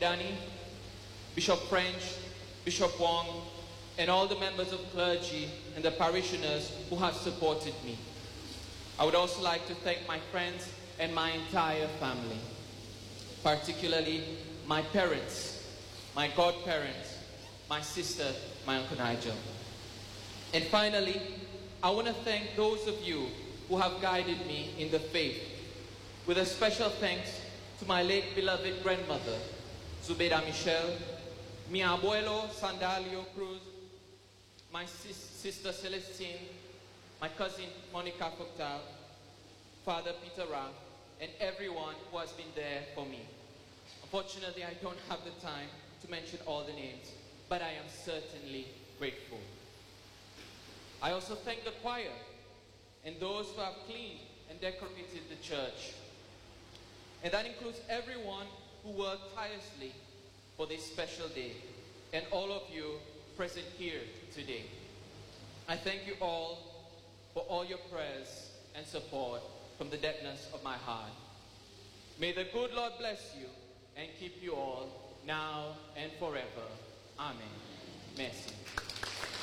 Danny, Bishop French, Bishop Wong, and all the members of clergy and the parishioners who have supported me. I would also like to thank my friends and my entire family, particularly my parents, my godparents, my sister, my Uncle Nigel. And finally, I want to thank those of you who have guided me in the faith, with a special thanks to my late beloved grandmother, Zubeda Michel, mi abuelo Sandalio Cruz, my sister Celestine, my cousin Monica Coctal, Father Peter Ra, and everyone who has been there for me. Unfortunately, I don't have the time to mention all the names, but I am certainly grateful. I also thank the choir and those who have cleaned and decorated the church. And that includes everyone who worked tirelessly for this special day, and all of you present here today. I thank you all for all your prayers and support from the depths of my heart. May the good Lord bless you and keep you all now and forever. Amen. Merci.